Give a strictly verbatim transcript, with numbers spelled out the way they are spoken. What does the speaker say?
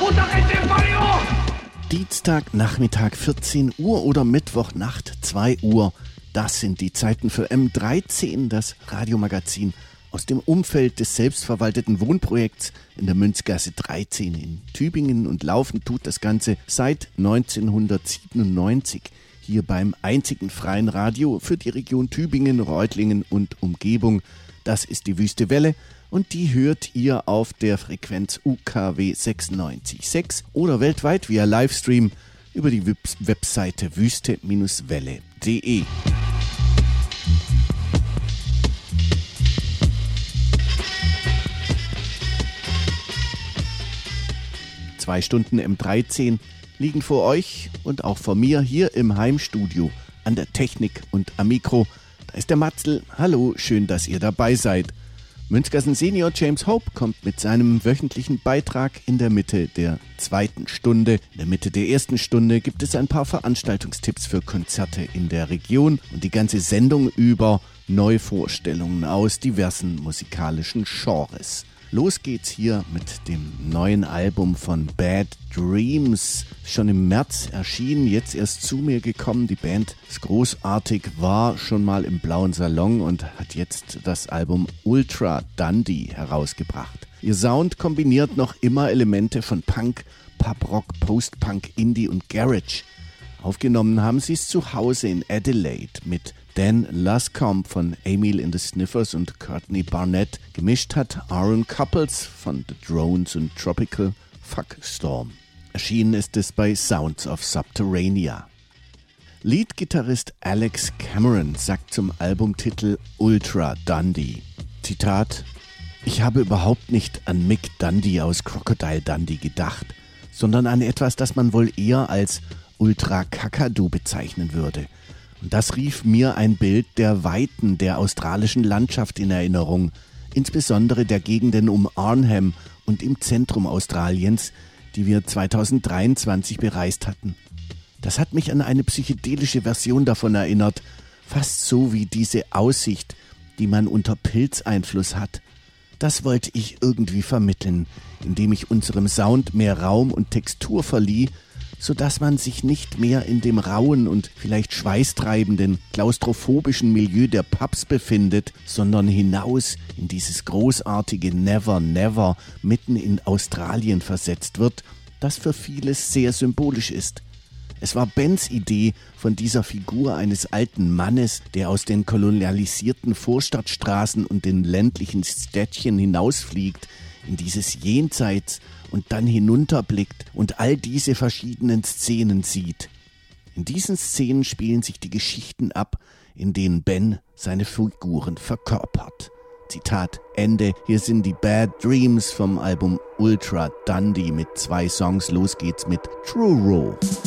Dienstagnachmittag vierzehn Uhr oder Mittwochnacht zwei Uhr. Das sind die Zeiten für M dreizehn, das Radiomagazin aus dem Umfeld des selbstverwalteten Wohnprojekts in der Münzgasse dreizehn in Tübingen, und laufen tut das Ganze seit neunzehnhundertsiebenundneunzig hier beim einzigen freien Radio für die Region Tübingen, Reutlingen und Umgebung. Das ist die Wüste Welle, und die hört ihr auf der Frequenz U K W sechsundneunzig Komma sechs oder weltweit via Livestream über die Webseite wüste Welle punkt de. Zwei Stunden M dreizehn liegen vor euch und auch vor mir hier im Heimstudio an der Technik und am Mikro. Da ist der Matzl. Hallo, schön, dass ihr dabei seid. Münzgassen Senior James Hope kommt mit seinem wöchentlichen Beitrag in der Mitte der zweiten Stunde. In der Mitte der ersten Stunde gibt es ein paar Veranstaltungstipps für Konzerte in der Region und die ganze Sendung über Neuvorstellungen aus diversen musikalischen Genres. Los geht's hier mit dem neuen Album von Bad Dreams. Schon im März erschienen, jetzt erst zu mir gekommen. Die Band ist großartig, war schon mal im Blauen Salon und hat jetzt das Album Ultra Dundee herausgebracht. Ihr Sound kombiniert noch immer Elemente von Punk, Pop-Rock, Post-Punk, Indie und Garage. Aufgenommen haben sie es zu Hause in Adelaide mit Dan Luscombe von Emil and the Sniffers und Courtney Barnett. Gemischt hat Aaron Couples von The Drones und Tropical Fuckstorm. Erschienen ist es bei Sounds of Subterranea. Leadgitarrist Alex Cameron sagt zum Albumtitel Ultra Dundee, Zitat: Ich habe überhaupt nicht an Mick Dundee aus Crocodile Dundee gedacht, sondern an etwas, das man wohl eher als Ultra Kakadu bezeichnen würde. Und das rief mir ein Bild der Weiten der australischen Landschaft in Erinnerung, insbesondere der Gegenden um Arnhem und im Zentrum Australiens, die wir zweitausenddreiundzwanzig bereist hatten. Das hat mich an eine psychedelische Version davon erinnert, fast so wie diese Aussicht, die man unter Pilzeinfluss hat. Das wollte ich irgendwie vermitteln, indem ich unserem Sound mehr Raum und Textur verlieh, sodass man sich nicht mehr in dem rauen und vielleicht schweißtreibenden, klaustrophobischen Milieu der Pubs befindet, sondern hinaus in dieses großartige Never Never mitten in Australien versetzt wird, das für vieles sehr symbolisch ist. Es war Bens Idee von dieser Figur eines alten Mannes, der aus den kolonialisierten Vorstadtstraßen und den ländlichen Städtchen hinausfliegt, in dieses Jenseits und dann hinunterblickt und all diese verschiedenen Szenen sieht. In diesen Szenen spielen sich die Geschichten ab, in denen Ben seine Figuren verkörpert. Zitat Ende. Hier sind die Bad Dreams vom Album Ultra Dundee mit zwei Songs. Los geht's mit True Raw.